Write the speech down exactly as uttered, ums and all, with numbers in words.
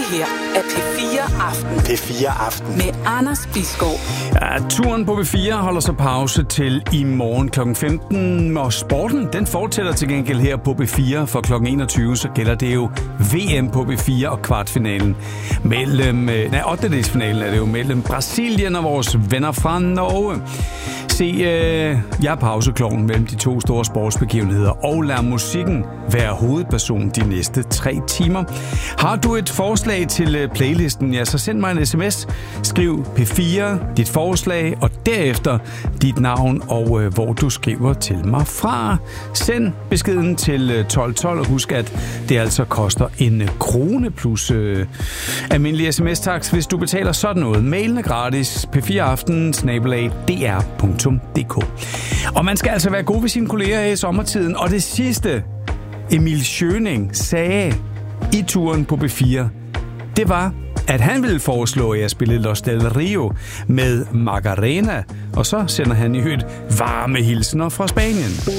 her er P fire Aften. P fire Aften. Med Anders Bisgaard. Ja, turen på P fire holder så pause til i morgen klokken femten. Og sporten, den fortsætter til gengæld her på P fire. For klokken enogtyve, så gælder det jo V M på P fire og kvartfinalen. Mellem, nej, ottendedelsfinalen er det jo mellem Brasilien og vores venner fra Norge. Se, øh, jeg er pausekloven mellem de to store sportsbegivenheder og lad musikken være hovedperson de næste tre timer. Har du et forslag til playlisten, ja, så send mig en sms. Skriv P fire, dit forslag, og derefter dit navn og øh, hvor du skriver til mig fra. Send beskeden til tolv tolv, og husk, at det altså koster en krone plus øh, almindelig sms-taks, hvis du betaler sådan noget. Mailen er gratis, p fire aften snabel-a d r punktum d k. Og man skal altså være god ved sine kolleger i sommertiden. Og det sidste, Emil Schøning sagde i turen på P fire, det var, at han ville foreslå, at jeg spillede Los del Rio med Macarena. Og så sender han i øvrigt varme hilsener fra Spanien.